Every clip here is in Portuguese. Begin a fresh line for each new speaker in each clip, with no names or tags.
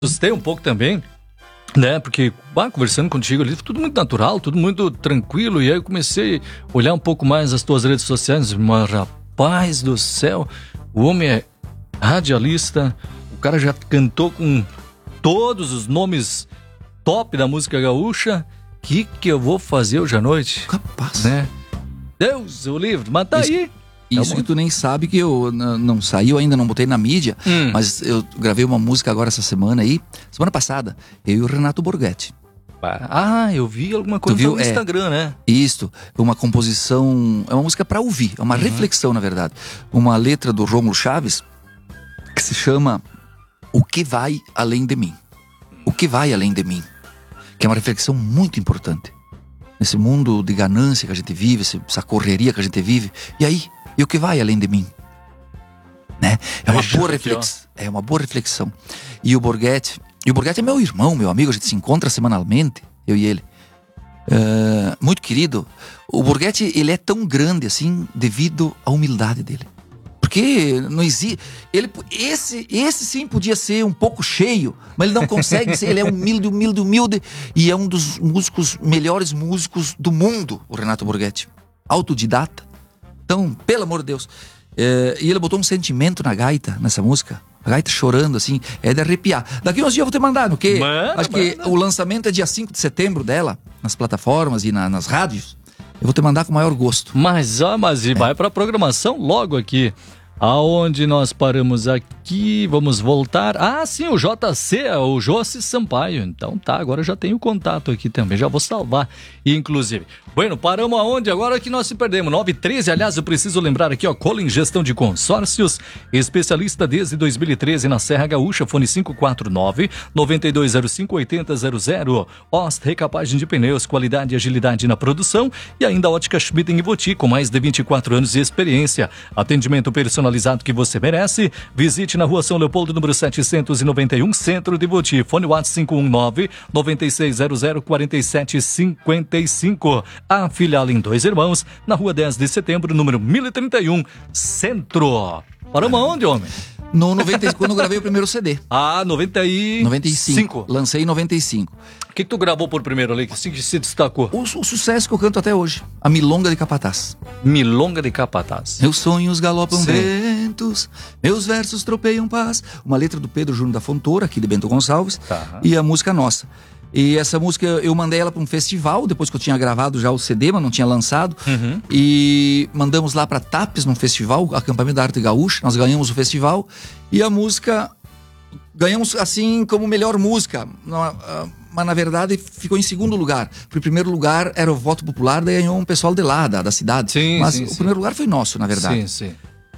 Assustei um pouco também, né? Porque conversando contigo ali, tudo muito natural, tudo muito tranquilo. E aí eu comecei a olhar um pouco mais as tuas redes sociais. Mas, rapaz do céu, o homem é radialista, o cara já cantou com todos os nomes top da música gaúcha. Que eu vou fazer hoje à noite?
Capaz.
Né? Deus o livre, mas tá aí.
Isso que tu nem sabe que eu não saiu ainda, não botei na mídia, mas eu gravei uma música agora essa semana aí, semana passada, eu e o Renato Borghetti.
Eu vi alguma coisa no Instagram, né?
Isso, uma composição, é uma música pra ouvir, é uma reflexão na verdade. Uma letra do Rômulo Chaves, que se chama O Que Vai Além de Mim. O Que Vai Além de Mim, que é uma reflexão muito importante. Nesse mundo de ganância que a gente vive, essa correria que a gente vive, e aí? E o que vai além de mim? Né? É uma boa reflexão. E o Borghetti é meu irmão, meu amigo, a gente se encontra semanalmente, eu e ele. Muito querido. O Borghetti, ele é tão grande assim devido à humildade dele. Porque não existe. Esse sim podia ser um pouco cheio, mas ele não consegue ser. Ele é humilde. E é um dos melhores músicos do mundo, o Renato Borghetti. Autodidata. Então, pelo amor de Deus. E ele botou um sentimento na gaita, nessa música. A gaita chorando, assim, é de arrepiar. Daqui uns dias eu vou te mandar, no quê? Acho que o lançamento é dia 5 de setembro dela, nas plataformas e nas rádios. Eu vou te mandar com o maior gosto.
Mas vai pra programação logo aqui. Aonde nós paramos aqui, vamos voltar. Sim, o JC, o Jossi Sampaio. Então tá, agora eu já tenho o contato aqui também, já vou salvar, inclusive. Bueno, paramos aonde? Agora que nós se perdemos. 9h13, aliás, eu preciso lembrar aqui, Colin Gestão de Consórcios, especialista desde 2013 na Serra Gaúcha, fone 549-9205-8000. Ost, recapagem de pneus, qualidade e agilidade na produção. E ainda a Ótica Schmidt em Voti, com mais de 24 anos de experiência. Atendimento personalizado que você merece. Visite na Rua São Leopoldo, número 791, Centro de Voti. Fone WhatsApp 519-9600-4755. A filial em Dois Irmãos, na Rua 10 de Setembro, número 1031, Centro. Paramos aonde, homem?
Quando eu gravei o primeiro CD.
95.
Lancei em 95.
O que tu gravou por primeiro ali, que se destacou?
O sucesso que eu canto até hoje. A Milonga de Capataz.
Milonga de Capataz.
Meus sonhos galopam ventos, meus versos tropeiam paz. Uma letra do Pedro Júnior da Fontoura, aqui de Bento Gonçalves. E a música nossa. E essa música eu mandei ela para um festival, depois que eu tinha gravado já o CD, mas não tinha lançado. E mandamos lá para Tapes, num festival, Acampamento da Arte Gaúcha. Nós ganhamos o festival. E a música, ganhamos assim como melhor música. Mas na verdade ficou em segundo lugar. Porque o primeiro lugar era o voto popular, daí ganhou um pessoal de lá, da cidade. Mas o primeiro lugar foi nosso, na verdade.
Sim.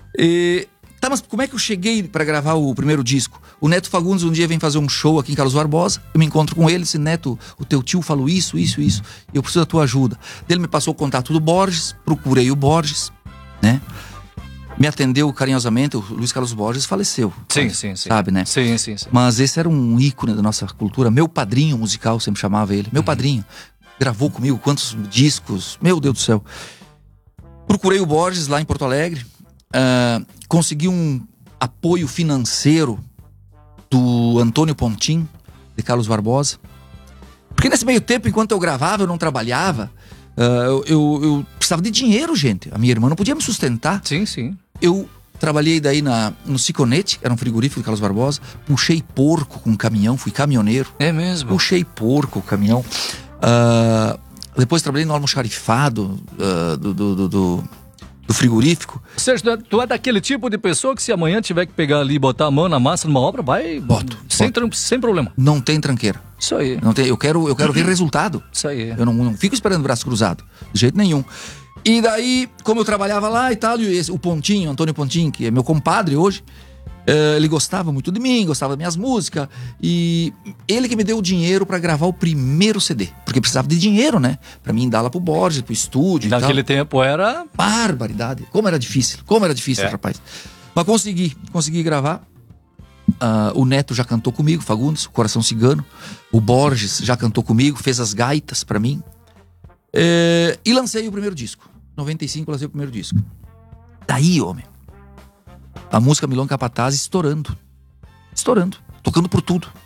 Mas como é que eu cheguei para gravar o primeiro disco? O Neto Fagundes um dia vem fazer um show aqui em Carlos Barbosa. Eu me encontro com ele, disse: Neto, o teu tio falou isso. E eu preciso da tua ajuda. Ele me passou o contato do Borges, procurei o Borges, né? Me atendeu carinhosamente. O Luiz Carlos Borges faleceu.
Sim.
Sabe, né?
Sim.
Mas esse era um ícone da nossa cultura. Meu padrinho musical, sempre chamava ele. Meu padrinho. Gravou comigo quantos discos. Meu Deus do céu. Procurei o Borges lá em Porto Alegre. Consegui um apoio financeiro do Antônio Pontin, de Carlos Barbosa. Porque nesse meio tempo, enquanto eu gravava, eu não trabalhava. Eu precisava de dinheiro, gente. A minha irmã não podia me sustentar.
Sim.
Eu trabalhei daí no Ciconete, era um frigorífico de Carlos Barbosa. Puxei porco com um caminhão, fui caminhoneiro.
É mesmo?
Puxei porco com o caminhão. Depois trabalhei no almoxarifado do frigorífico.
Ou seja, tu é daquele tipo de pessoa que se amanhã tiver que pegar ali e botar a mão na massa numa obra, vai...
Boto.
Sem problema.
Não tem tranqueira.
Isso aí.
Eu quero ver resultado.
Isso aí.
Eu não fico esperando o braço cruzado. De jeito nenhum. E daí, como eu trabalhava lá e tal, e o Pontinho, Antônio Pontinho, que é meu compadre hoje, ele gostava muito de mim, gostava das minhas músicas. E ele que me deu o dinheiro pra gravar o primeiro CD. Porque precisava de dinheiro, né? Pra mim dar lá pro Borges, pro estúdio e tal.
Naquele tempo era...
barbaridade. Como era difícil, rapaz. Mas consegui gravar. O Neto já cantou comigo, Fagundes, Coração Cigano. O Borges já cantou comigo, fez as gaitas pra mim. E lancei o primeiro disco. 95 lancei o primeiro disco. Daí, homem, a música Milonga Capataz estourando. Tocando por tudo.